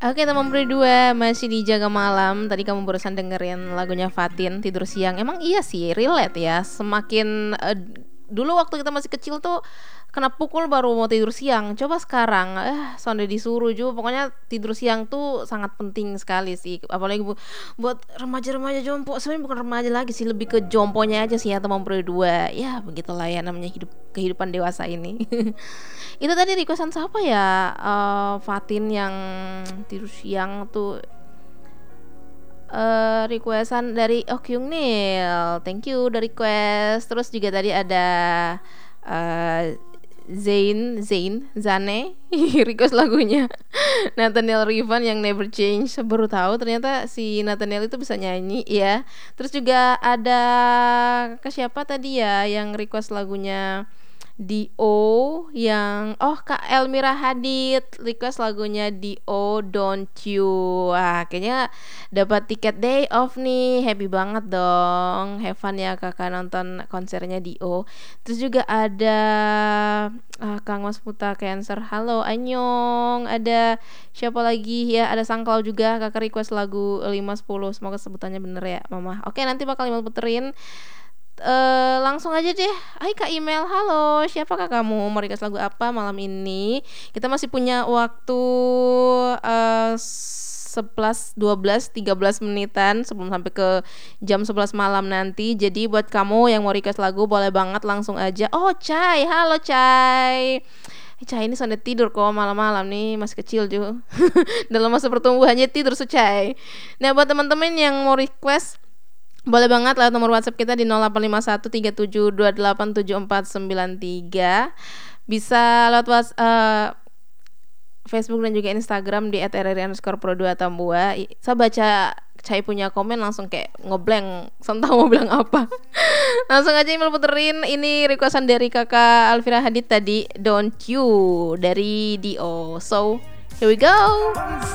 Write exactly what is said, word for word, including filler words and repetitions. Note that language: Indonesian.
Oke teman berdua, masih di Jaga Malam. Tadi kamu barusan dengerin lagunya Fatin, Tidur Siang. Emang iya sih, relate ya. Semakin eh, dulu waktu kita masih kecil tuh kena pukul baru mau tidur siang. Coba sekarang, eh sonde disuruh juga. Pokoknya tidur siang tuh sangat penting sekali sih. Apalagi bu- buat remaja-remaja jompo. Sebenarnya bukan remaja lagi sih, lebih ke jomponya aja sih ya teman berdua. Ya begitulah ya namanya hidup kehidupan dewasa ini. Itu tadi requestan siapa ya? Eh, Fatin yang tidur siang tuh eh requestan dari Oh Kyung Nil. Thank you udah request. Terus juga tadi ada eh Zain Zain Zane request lagunya Nathaniel Rivan yang Never Change. Baru tahu ternyata si Nathaniel itu bisa nyanyi ya. Terus juga ada ke siapa tadi ya yang request lagunya Dio yang oh Kak Elmira Hadid request lagunya Dio Don't You. Wah, kayaknya dapat tiket day off nih. Happy banget dong. Have fun ya Kakak nonton konsernya Dio. Terus juga ada ah, Kang Mas Puta Cancer. Halo Anyong. Ada siapa lagi ya? Ada Sangklau juga. Kakak request lagu lima sepuluh. Semoga sebutannya bener ya, Mama. Oke, nanti bakal Lima puterin. Eh, langsung aja deh. Hai Kak Email, halo. Siapakah kamu? Mau request lagu apa malam ini? Kita masih punya waktu eh sebelas, dua belas, tiga belas menitan sebelum sampai ke jam sebelas malam nanti. Jadi buat kamu yang mau request lagu boleh banget langsung aja. Oh, Cai. Halo Cai. Eh, Cai ini sonde tidur kok malam-malam nih, masih kecil juga. Dalam masa pertumbuhannya tidur secai. Nah, buat teman-teman yang mau request boleh banget lewat nomor WhatsApp kita di nol delapan lima satu tiga tujuh dua delapan tujuh empat sembilan tiga. Bisa lewat WhatsApp, uh, Facebook dan juga Instagram di et r r i underscore pro dua tambua. Saya baca Cai punya komen langsung kayak ngeblank, saya tahu mau bilang apa. Langsung aja email puterin. Ini requestan dari kakak Alfira Hadid tadi, Don't You dari Dio. So here we go.